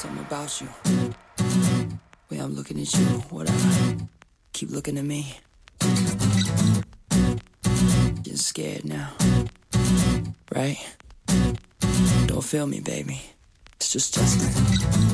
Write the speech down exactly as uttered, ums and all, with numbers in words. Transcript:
Something about you. Way I'm looking at you, whatever. Keep looking at me. Getting scared now. Right? Don't feel me, baby. It's just Justin.